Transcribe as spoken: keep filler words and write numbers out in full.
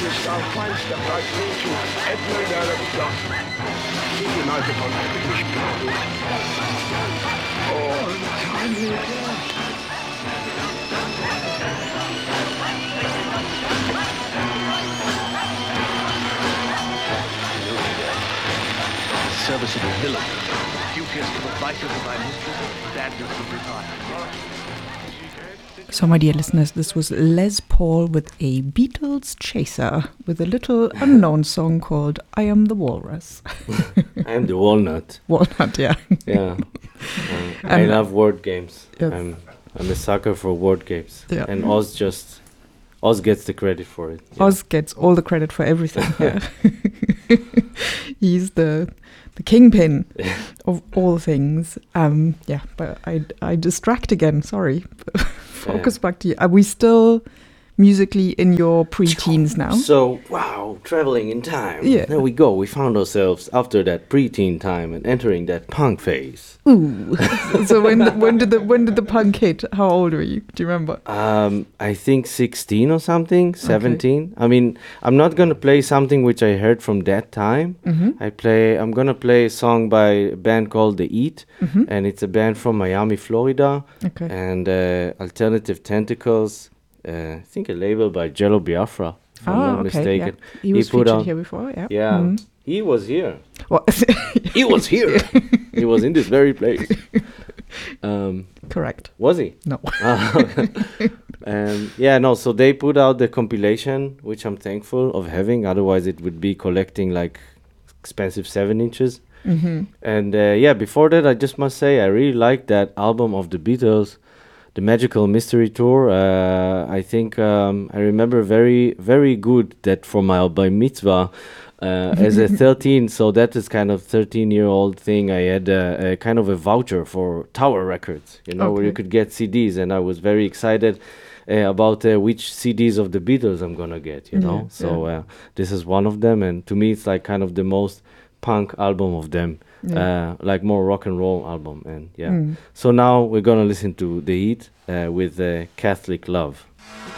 Mister Feinster, nice to meet you. Edmund Alexander. You know the one that we should all the time here. Serviceable villain. Dubious to the vices of my mistress, badness of regard. So, my dear listeners, this was Les Paul with a Beatles chaser with a little unknown song called I Am the Walrus. I am the walnut. Walnut, yeah. Yeah. Uh, I Um, love word games. yes. I'm, I'm a sucker for word games. Yeah. And Oz just, Oz gets the credit for it. Yeah. Oz gets all the credit for everything. Yeah. He's the the kingpin of all things. Um, yeah, but I, I distract again. Sorry. Focus Yeah. back to you. Are we still musically in your pre-teens now? So, wow, traveling in time. Yeah. There we go. We found ourselves after that preteen time and entering that punk phase. Ooh. So when when did the when did the punk hit? How old were you? Do you remember? Um, I think sixteen or something, seventeen. I mean, I'm not gonna play something which I heard from that time. Mm-hmm. I play. I'm gonna play a song by a band called The Eat, Mm-hmm. and it's a band from Miami, Florida, Okay. and uh, Alternative Tentacles. Uh, I think a label by Jello Biafra, if I'm Ah, not okay. mistaken. Yeah. He was put featured out- here before. Yeah. Yeah, Mhm. he was here. Well, He was here. He was in this very place. Um, correct. was he? No. um, yeah, no, so they put out the compilation, which I'm thankful of having. Otherwise, it would be collecting like expensive seven inches. Mm-hmm. And uh, yeah, before that, I just must say I really liked that album of the Beatles, the Magical Mystery Tour. Uh, I think um, I remember very, very good that for my bar mitzvah uh, as a thirteen. So that is kind of thirteen-year-old thing. I had a, a kind of a voucher for Tower Records, you know, where you Okay. could get C Ds, and I was very excited. Uh, about uh, which C Ds of the Beatles I'm gonna get, you know. Yeah, so uh, this is one of them, and to me it's like kind of the most punk album of them, Yeah. uh, like more rock and roll album, and yeah. Mm. So now we're gonna listen to The Heat uh, with uh, Catholic Love.